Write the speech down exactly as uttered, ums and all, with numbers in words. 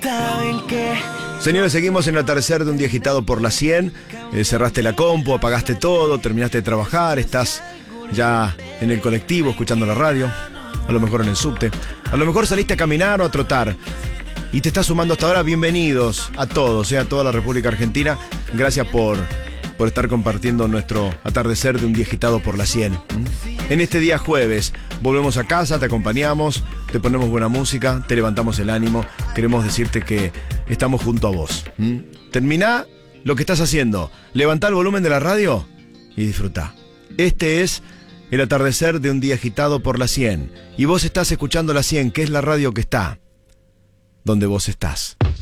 Señores, seguimos en el atardecer de un día agitado por la cien. Eh, cerraste la compu, apagaste todo, terminaste de trabajar, estás ya en el colectivo escuchando la radio, a lo mejor en el subte, a lo mejor saliste a caminar o a trotar y te estás sumando hasta ahora. Bienvenidos a todos, eh, a toda la República Argentina. Gracias por, por estar compartiendo nuestro atardecer de un día agitado por la cien. En este día jueves volvemos a casa, te acompañamos, te ponemos buena música, te levantamos el ánimo. Queremos decirte que estamos junto a vos. ¿Mm? Terminá lo que estás haciendo, levantá el volumen de la radio y disfrutá. Este es el atardecer de un día agitado por la cien. Y vos estás escuchando la cien, que es la radio que está donde vos estás.